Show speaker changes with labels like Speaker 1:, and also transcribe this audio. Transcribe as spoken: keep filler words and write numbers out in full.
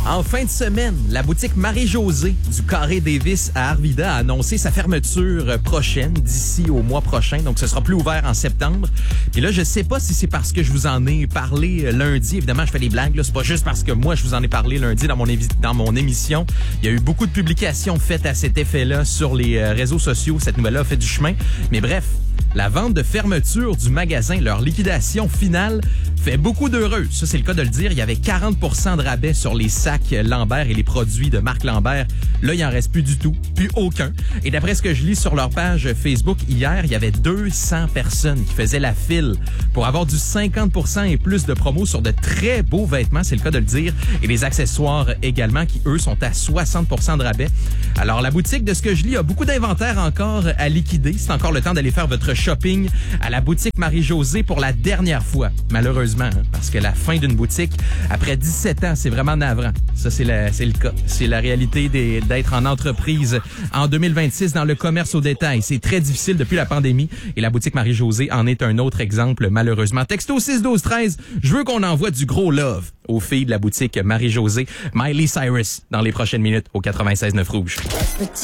Speaker 1: En fin de semaine, la boutique Marie-Josée du Carré Davis à Arvida a annoncé sa fermeture prochaine, d'ici au mois prochain. Donc, ce sera plus ouvert en septembre. Et là, je sais pas si c'est parce que je vous en ai parlé lundi. Évidemment, je fais des blagues. Là. C'est pas juste parce que moi, je vous en ai parlé lundi dans mon, évi- dans mon émission. Il y a eu beaucoup de publications faites à cet effet-là sur les réseaux sociaux. Cette nouvelle-là a fait du chemin. Mais bref, la vente de fermeture du magasin, leur liquidation finale, fait beaucoup d'heureux. Ça, c'est le cas de le dire. Il y avait quarante pour cent de rabais sur les sacs Lambert et les produits de marque Lambert. Là, il en reste plus du tout, plus aucun. Et d'après ce que je lis sur leur page Facebook hier, il y avait deux cents personnes qui faisaient la file pour avoir du cinquante pour cent et plus de promos sur de très beaux vêtements, c'est le cas de le dire, et les accessoires également qui, eux, sont à soixante pour cent de rabais. Alors, la boutique, de ce que je lis, a beaucoup d'inventaire encore à liquider. C'est encore le temps d'aller faire votre shopping à la boutique Marie-Josée pour la dernière fois, malheureusement, hein, parce que la fin d'une boutique, après dix-sept ans, c'est vraiment navrant. Ça, c'est, la, c'est le cas. C'est la réalité des, d'être en entreprise en deux mille vingt-six dans le commerce au détail. C'est très difficile depuis la pandémie et la boutique Marie-Josée en est un autre exemple, malheureusement. Texto six douze treize, je veux qu'on envoie du gros love aux filles de la boutique Marie-Josée. Miley Cyrus dans les prochaines minutes au quatre-vingt-seize neuf Rouge.